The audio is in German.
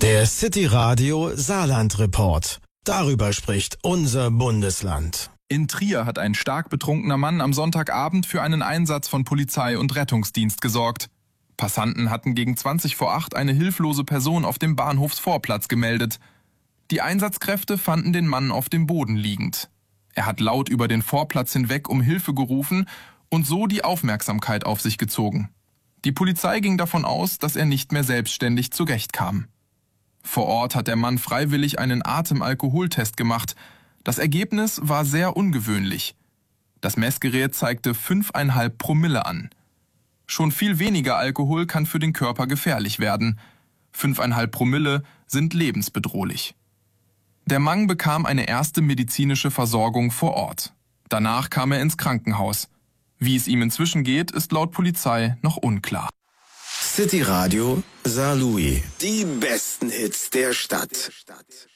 Der City Radio Saarland Report. Darüber spricht unser Bundesland. In Trier hat ein stark betrunkener Mann am Sonntagabend für einen Einsatz von Polizei und Rettungsdienst gesorgt. Passanten hatten gegen 20 vor 8 eine hilflose Person auf dem Bahnhofsvorplatz gemeldet. Die Einsatzkräfte fanden den Mann auf dem Boden liegend. Er hat laut über den Vorplatz hinweg um Hilfe gerufen und so die Aufmerksamkeit auf sich gezogen. Die Polizei ging davon aus, dass er nicht mehr selbstständig zurechtkam. Vor Ort hat der Mann freiwillig einen Atemalkoholtest gemacht. Das Ergebnis war sehr ungewöhnlich. Das Messgerät zeigte 5,5 Promille an. Schon viel weniger Alkohol kann für den Körper gefährlich werden. 5,5 Promille sind lebensbedrohlich. Der Mann bekam eine erste medizinische Versorgung vor Ort. Danach kam er ins Krankenhaus. Wie es ihm inzwischen geht, ist laut Polizei noch unklar. City Radio Saarlouis. Die besten Hits der Stadt.